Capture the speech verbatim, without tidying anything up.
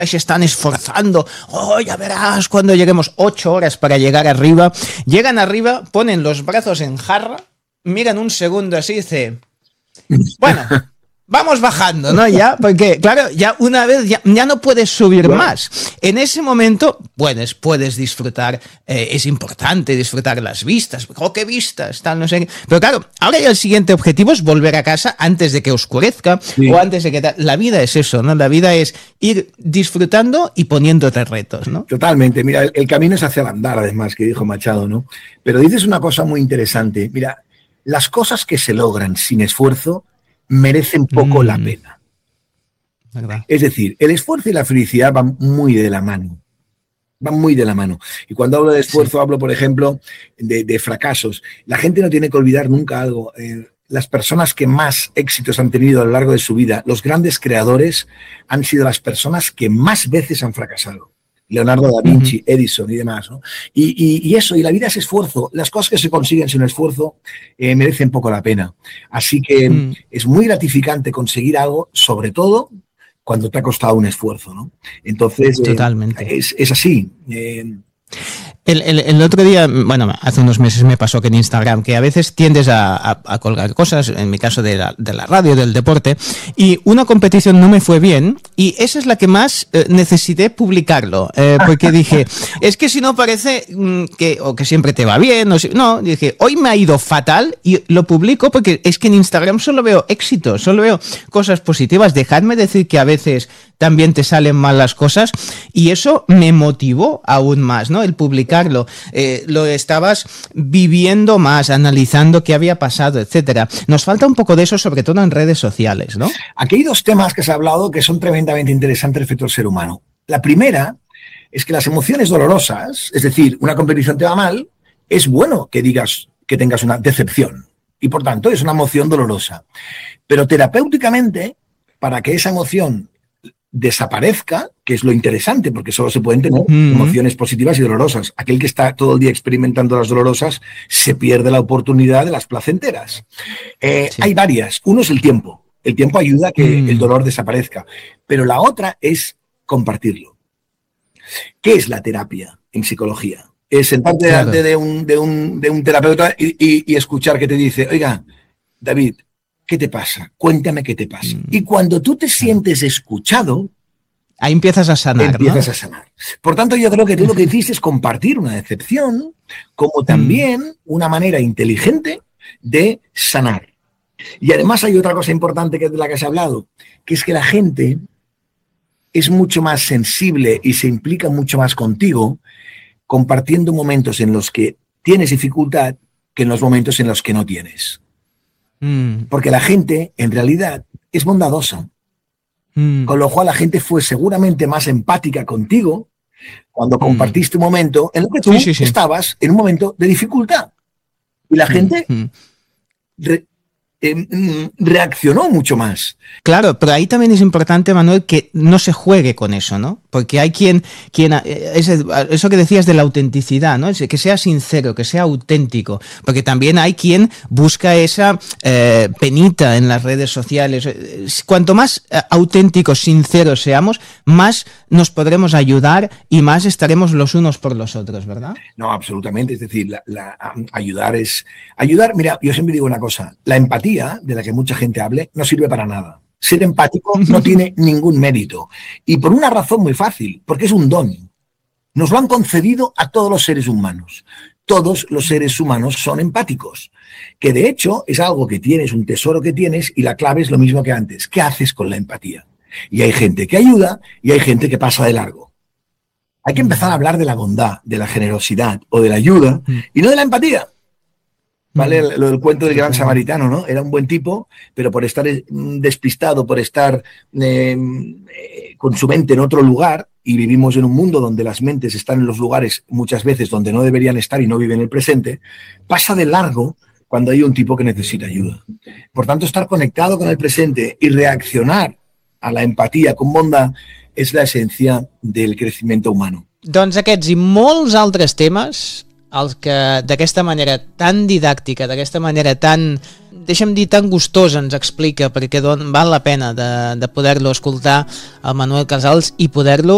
se están esforzando, oh, ya verás cuando lleguemos, ocho horas para llegar arriba, llegan arriba, ponen los brazos en jarra, miran un segundo así y dicen, bueno, vamos bajando, ¿no? Ya, porque, claro, ya una vez ya, ya no puedes subir bueno. más. En ese momento, puedes, puedes disfrutar, eh, es importante disfrutar las vistas. ¡Oh, qué vistas! Tal, no sé qué. Pero claro, ahora ya el siguiente objetivo es volver a casa antes de que oscurezca sí. o antes de que... Ta- la vida es eso, ¿no? La vida es ir disfrutando y poniéndote retos, ¿no? Totalmente. Mira, el, el camino es hacia el andar, además, que dijo Machado, ¿no? Pero dices una cosa muy interesante. Mira, las cosas que se logran sin esfuerzo merecen poco mm. la pena. ¿Verdad? Es decir, el esfuerzo y la felicidad van muy de la mano. Van muy de la mano. Y cuando hablo de esfuerzo, sí. hablo, por ejemplo, de, de fracasos. La gente no tiene que olvidar nunca algo. Eh, las personas que más éxitos han tenido a lo largo de su vida, los grandes creadores, han sido las personas que más veces han fracasado. Leonardo da Vinci, uh-huh. Edison y demás, ¿no? Y, y, y eso, y la vida es esfuerzo. Las cosas que se consiguen sin esfuerzo eh, merecen poco la pena. Así que uh-huh. es muy gratificante conseguir algo, sobre todo cuando te ha costado un esfuerzo, ¿no? Entonces, totalmente. Eh, es, es así. Eh, El, el, el otro día, bueno, hace unos meses me pasó que en Instagram, que a veces tiendes a, a, a colgar cosas, en mi caso de la, de la radio, del deporte, y una competición no me fue bien, y esa es la que más eh, necesité publicarlo, eh, porque dije, es que si no parece mm, que, o que siempre te va bien, o si, no, dije, hoy me ha ido fatal, y lo publico porque es que en Instagram solo veo éxitos, solo veo cosas positivas, dejadme decir que a veces también te salen mal las cosas, y eso me motivó aún más, ¿no? El publicarlo, eh, lo estabas viviendo más, analizando qué había pasado, etcétera. Nos falta un poco de eso, sobre todo en redes sociales, ¿no? Aquí hay dos temas que se ha hablado que son tremendamente interesantes respecto al ser humano. La primera es que las emociones dolorosas, es decir, una competición te va mal, es bueno que digas que tengas una decepción, y por tanto es una emoción dolorosa. Pero terapéuticamente, para que esa emoción desaparezca, que es lo interesante, porque solo se pueden tener mm. emociones positivas y dolorosas. Aquel que está todo el día experimentando las dolorosas se pierde la oportunidad de las placenteras. Eh, sí. Hay varias. Uno es el tiempo. El tiempo ayuda a que mm. el dolor desaparezca. Pero la otra es compartirlo. ¿Qué es la terapia en psicología? Es sentarte claro. delante de un, de, un, de un terapeuta y, y, y escuchar que te dice, oiga, David, ¿qué te pasa? Cuéntame qué te pasa. Mm. Y cuando tú te sientes escuchado, ahí empiezas a sanar, empiezas ¿no? a sanar. Por tanto, yo creo que tú lo que hiciste es compartir una decepción como también mm. una manera inteligente de sanar. Y además hay otra cosa importante que es de la que has hablado, que es que la gente es mucho más sensible y se implica mucho más contigo compartiendo momentos en los que tienes dificultad que en los momentos en los que no tienes. Porque la gente, en realidad, es bondadosa. Mm. Con lo cual, la gente fue seguramente más empática contigo cuando mm. compartiste un momento en el que tú sí, sí, sí. estabas en un momento de dificultad. Y la gente mm. re, eh, reaccionó mucho más. Claro, pero ahí también es importante, Manuel, que no se juegue con eso, ¿no? Porque hay quien, quien ese, eso que decías de la autenticidad, ¿no? Que sea sincero, que sea auténtico, porque también hay quien busca esa eh, penita en las redes sociales. Cuanto más auténticos, sinceros seamos, más nos podremos ayudar y más estaremos los unos por los otros, ¿verdad? No, absolutamente. Es decir, la, la, ayudar es... Ayudar, mira, yo siempre digo una cosa, la empatía, de la que mucha gente hable, no sirve para nada. Ser empático no tiene ningún mérito. Y por una razón muy fácil, porque es un don. Nos lo han concedido a todos los seres humanos. Todos los seres humanos son empáticos. Que de hecho es algo que tienes, un tesoro que tienes, y la clave es lo mismo que antes. ¿Qué haces con la empatía? Y hay gente que ayuda y hay gente que pasa de largo. Hay que empezar a hablar de la bondad, de la generosidad o de la ayuda y no de la empatía. ¿Vale? Lo del cuento del gran samaritano, ¿no? Era un buen tipo, pero por estar despistado, por estar eh, con su mente en otro lugar, y vivimos en un mundo donde las mentes están en los lugares muchas veces donde no deberían estar y no viven el presente, pasa de largo cuando hay un tipo que necesita ayuda. Por tanto, estar conectado con el presente y reaccionar a la empatía con bondad és l'essència del creixement humà. Doncs aquests i molts altres temes, els que d'aquesta manera tan didàctica, d'aquesta manera tan, deixa'm dir, tan gustosa ens explica, perquè don, val la pena de, de poder-lo escoltar al Manuel Casals i poder-lo